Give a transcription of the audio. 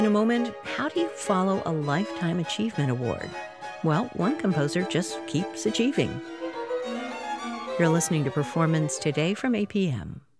In a moment, how do you follow a Lifetime Achievement Award? Well, one composer just keeps achieving. You're listening to Performance Today from APM.